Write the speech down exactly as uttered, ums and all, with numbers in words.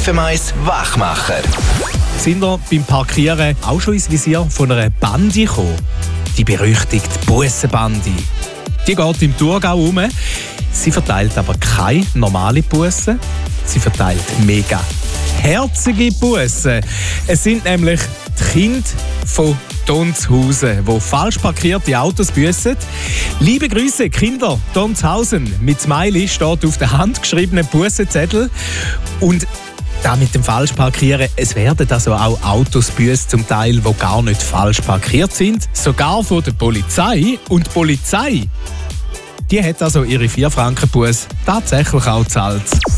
F M eins Wachmacher. Sind ihr beim Parkieren auch schon ins Visier von einer Bande gekommen? Die berüchtigte Bussenbande. Die geht im Thurgau um. Sie verteilt aber keine normale Busse. Sie verteilt mega herzige Bussen. Es sind nämlich die Kinder von Tonshausen, die falsch parkierte Autos büssen. Liebe Grüße, Kinder Tonshausen. Mit Smiley steht auf der handgeschriebenen Bussenzettel. Und da mit dem Falschparkieren, es werden also auch Autos büßt, zum Teil, die gar nicht falsch parkiert sind. Sogar von der Polizei. Und die Polizei, die hat also ihre vier Franken Busse tatsächlich auch gezahlt.